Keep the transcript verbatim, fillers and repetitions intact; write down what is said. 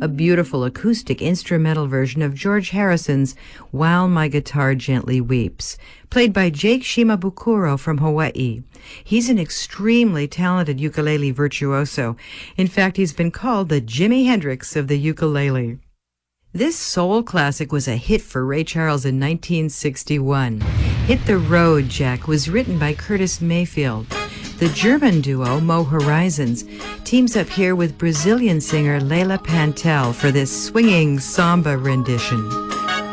a beautiful acoustic instrumental version of George Harrison's While My Guitar Gently Weeps, played by Jake Shimabukuro from Hawaii. He's an extremely talented ukulele virtuoso. In fact, he's been called the Jimi Hendrix of the ukulele. This soul classic was a hit for Ray Charles in nineteen sixty-one. Hit the Road, Jack was written by Curtis Mayfield. The German duo Mo Horizons teams up here with Brazilian singer Leila Pantel for this swinging samba rendition.